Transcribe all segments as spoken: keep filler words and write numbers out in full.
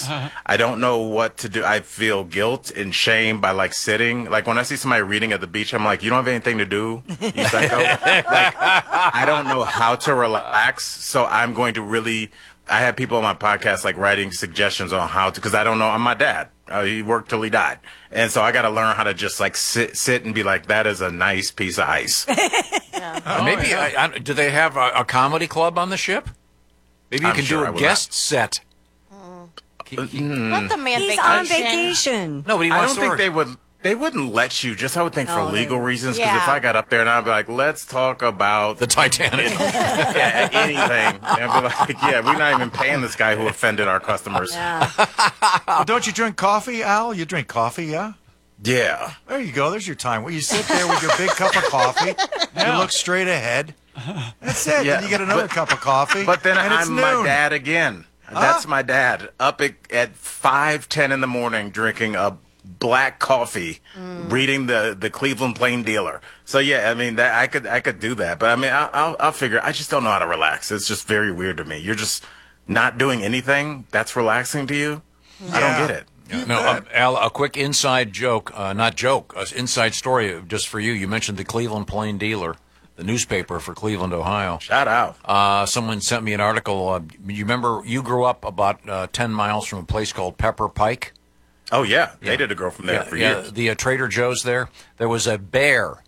relax. Uh-huh. I don't know what to do. I feel guilt and shame by like sitting. Like when I see somebody reading at the beach, I'm like, you don't have anything to do, you psycho. Like, I don't know how to relax, so I'm going to really. I have people on my podcast like writing suggestions on how to, because I don't know. I'm my dad. Uh, he worked till he died, and so I got to learn how to just like sit, sit and be like, that is a nice piece of ice. Yeah. Oh, Maybe yeah. I, I, do they have a, a comedy club on the ship? Maybe you I'm can sure do a guest not. set. Mm. He, he, Let the man He's vacation. on vacation. No, but he I wants don't to think work. they would. They wouldn't let you. Just I would think for Oh, they legal would. reasons. Because Yeah. if I got up there and I'd be like, let's talk about The Titanic. yeah, anything. And I'd be like, yeah, we're not even paying this guy who offended our customers. Yeah. Well, don't you drink coffee, Al? You drink coffee, yeah? Yeah. There you go. There's your time. Well, you sit there with your big cup of coffee. You look straight ahead. That's it. Yeah, Then you get another but- cup of coffee. But then and it's I'm noon. my dad again. That's my dad. Up at, at five ten in the morning drinking a black coffee, reading the, the Cleveland Plain Dealer. So yeah, I mean that I could I could do that. But I mean I, I'll I'll figure. I just don't know how to relax. It's just very weird to me. You're just not doing anything. That's relaxing to you. I don't Yeah. get it. Yeah, no, um, Al, a quick inside joke, uh, not joke, uh, inside story just for you. You mentioned the Cleveland Plain Dealer, the newspaper for Cleveland, Ohio. Shout out. Uh, someone sent me an article. Uh, you remember you grew up about uh, ten miles from a place called Pepper Pike? Oh yeah, Yeah. they did a girl from there Yeah, for yeah, years. the uh, Trader Joe's there. There was a bear,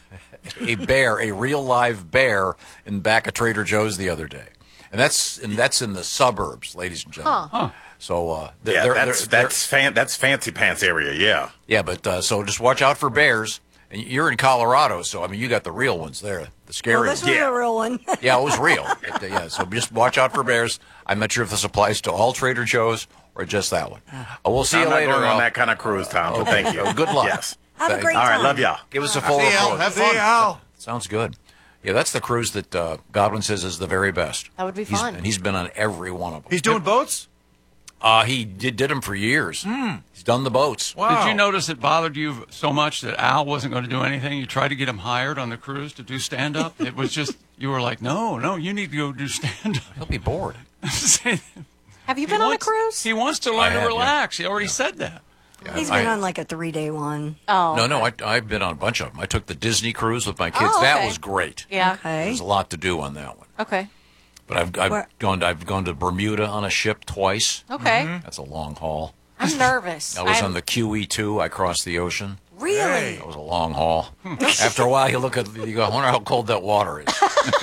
a bear, a real live bear in the back of Trader Joe's the other day, and that's and that's in the suburbs, ladies and gentlemen. Huh. So uh, th- Yeah, they're- that's they're- that's fan that's fancy pants area. Yeah. yeah, but uh, so just watch out for bears. And you're in Colorado, so I mean you got the real ones there, the scary Well, ones. this was Yeah. a real one. Yeah, it was real. It, uh, yeah, so just watch out for bears. I'm not sure if this applies to all Trader Joe's or just that one. Uh, we'll see I'm you not later. going on Al. that kind of cruise, Tom. But thank you. Good luck. Yes. Have a Thank- great All right, time. love y'all. Give us a full See you, Al. report. Have fun. See you, Al. Sounds good. Yeah, that's the cruise that uh, Godwin says is the very best. That would be He's, fun. and he's been on every one of them. He's doing boats? Uh, he did, did them for years. He's done the boats. Wow. Did you notice it bothered you so much that Al wasn't going to do anything? You tried to get him hired on the cruise to do stand-up. It was just, you were like, no, no, you need to go do stand-up. He'll be bored. Have you He been on a wants- cruise? He wants to I learn have, to yeah. relax. He already said that. He's I- been on like a three-day one. Oh. No, no, I, I've been on a bunch of them. I took the Disney cruise with my kids. Oh, That okay. was great. Yeah. Okay. There's a lot to do on that one. Okay. But I've, I've Where- gone. I've gone to Bermuda on a ship twice. Okay. That's a long haul. I'm nervous. I was I'm- on the Q E two. I crossed the ocean. Really? That was a long haul. After a while, you look at you go, I wonder how cold that water is.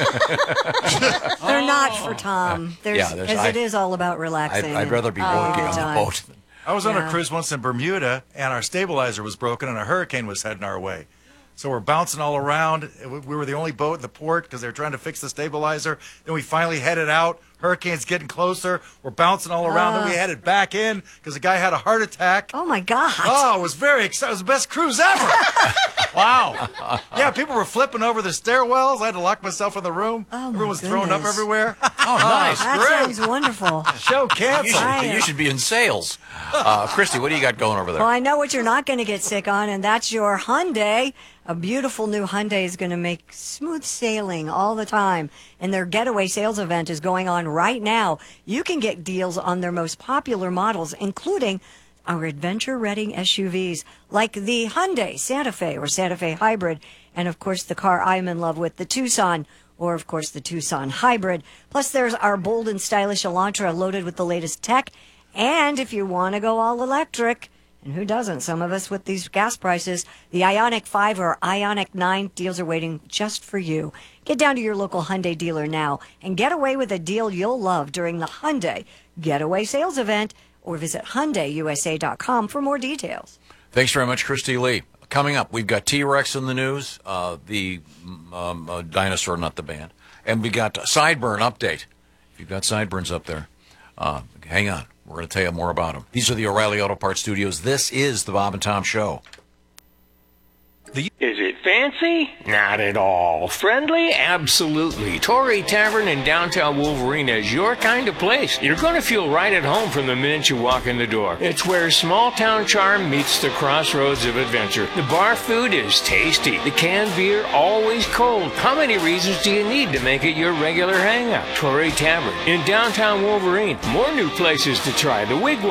They're not for Tom. There's, Yeah, there's- because I- it is all about I'd, relaxing. I'd rather be and having a working good on the time. boat. I was on Yeah. a cruise once in Bermuda, and our stabilizer was broken, and a hurricane was heading our way. So we're bouncing all around. We were the only boat in the port because they were trying to fix the stabilizer. Then we finally headed out. Hurricane's getting closer. We're bouncing all around. Then we headed back in because the guy had a heart attack. Oh my God! Oh, it was very exciting. It was the best cruise ever. Wow. Yeah, people were flipping over the stairwells. I had to lock myself in the room. Oh, my Everyone was throwing up goodness. everywhere. Oh, nice. that great. sounds wonderful. Show You canceled. should, I- you should be in sales. Uh, Christy, what do you got going over there? Well, I know what you're not going to get sick on, and that's your Hyundai. A beautiful new Hyundai is going to make smooth sailing all the time. And their getaway sales event is going on right now. You can get deals on their most popular models, including our adventure-ready S U Vs, like the Hyundai Santa Fe or Santa Fe Hybrid, and of course the car I'm in love with, the Tucson, or of course the Tucson Hybrid. Plus there's our bold and stylish Elantra loaded with the latest tech. And if you want to go all electric, and who doesn't? Some of us with these gas prices. The Ioniq five or Ioniq nine deals are waiting just for you. Get down to your local Hyundai dealer now and get away with a deal you'll love during the Hyundai Getaway Sales Event, or visit Hyundai U S A dot com for more details. Thanks very much, Christy Lee. Coming up, we've got T-Rex in the news, uh, the um, uh, dinosaur, not the band. And we got Sideburn update. If you've got Sideburns up there, uh, hang on. We're going to tell you more about them. These are the O'Reilly Auto Parts Studios. This is the Bob and Tom Show. Is it fancy? Not at all. Friendly? Absolutely. Torrey Tavern in downtown Wolverine is your kind of place. You're going to feel right at home from the minute you walk in the door. It's where small town charm meets the crossroads of adventure. The bar food is tasty. The canned beer always cold. How many reasons do you need to make it your regular hangout? Torrey Tavern in downtown Wolverine. More new places to try. The Wigwam